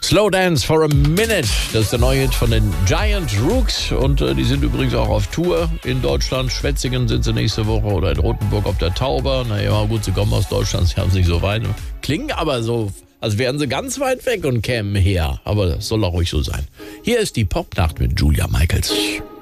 Slow Dance for a Minute, das ist der neue Hit von den Giant Rooks und die sind übrigens auch auf Tour in Deutschland. Schwetzingen sind sie nächste Woche oder in Rothenburg ob der Tauber. Naja, gut, sie kommen aus Deutschland, sie haben es nicht so weit. Klingen aber so, als wären sie ganz weit weg und kämen her. Aber das soll auch ruhig so sein. Hier ist die Popnacht mit Julia Michaels.